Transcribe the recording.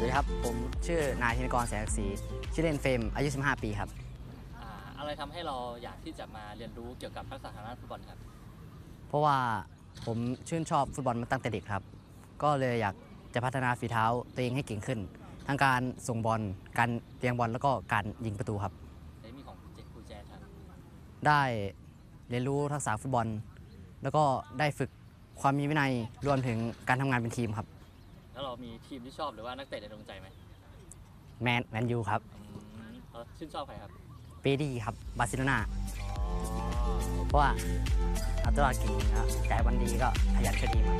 สวัสดีครับผมชื่อนายธินกรแสงศรีชื่อเล่นเฟรมอายุ15 ปีครับอะไรทำให้เราอยากที่จะมาเรียนรู้เกี่ยวกับทักษะทางด้านฟุตบอลครับเพราะว่าผมชื่นชอบฟุตบอลมาตั้งแต่เด็กครับก็เลยอยากจะพัฒนาฝีเท้าตัวเองให้เก่งขึ้นทั้งการส่งบอลการเลี้ยงบอลแล้วก็การยิงประตูครับในมีของครูแจครับได้เรียนรู้ทักษะฟุตบอลแล้วก็ได้ฝึกความมีวินัยรวมถึงการทำงานเป็นทีมครับแล้วเรามีทีมที่ชอบหรือว่านักเตะในดวงใจไหมแมนยูครับเราชื่นชอบใครครับเปดีครับบาร์เซโลนาอ๋อเพราะว่าเอาตัวเก่งครับจ่ายบอลดีก็ขยันช่วยทีมครับ